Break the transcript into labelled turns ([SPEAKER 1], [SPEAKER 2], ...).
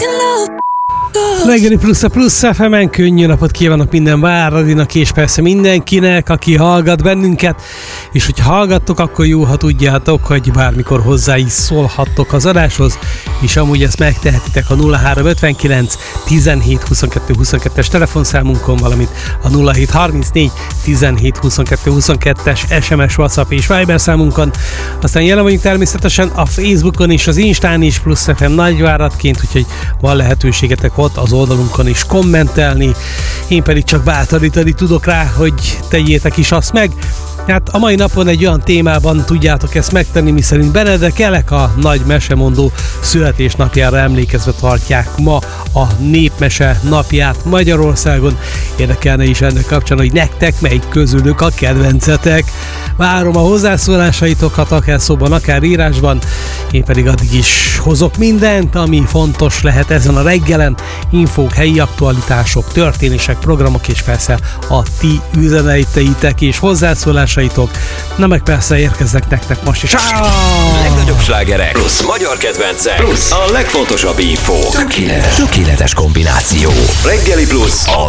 [SPEAKER 1] Reggeli Plusz a Plusz FM-en, könnyű napot kívánok minden Váradinak, és persze mindenkinek, aki hallgat bennünket, és hogy hallgattok, akkor jó, ha tudjátok, hogy bármikor hozzá is szólhattok az adáshoz, és amúgy ezt megtehetitek a 0359 17 22 22-es telefonszámunkon, valamint a 0734 17 22 22-es SMS, WhatsApp és Viber számunkon. Aztán jelen vagyunk természetesen a Facebookon és az Instán is, Plusz FM Nagyváradként, úgyhogy van lehetőségetek ott az oldalunkon is kommentelni. Én pedig csak bátorítani tudok rá, hogy tegyétek is azt meg. Hát a mai napon egy olyan témában tudjátok ezt megtenni, miszerint Benedek Elek a nagy mesemondó születésnapjára emlékezve tartják ma a népmese napját Magyarországon. Érdekelne is ennek kapcsán, hogy nektek melyik közülük a kedvencetek. Várom a hozzászólásaitokat, akár szóban, akár írásban. Én pedig addig is hozok mindent, ami fontos lehet ezen a reggelen. Infók, helyi aktualitások, történések, programok, és persze a ti üzeneteitek és hozzászólásaitok. Na meg persze érkeznek nektek most is.
[SPEAKER 2] Legnagyobb slágerek plusz magyar kedvencek plusz a legfontosabb info. Tökéletes kombináció. Reggeli Plusz a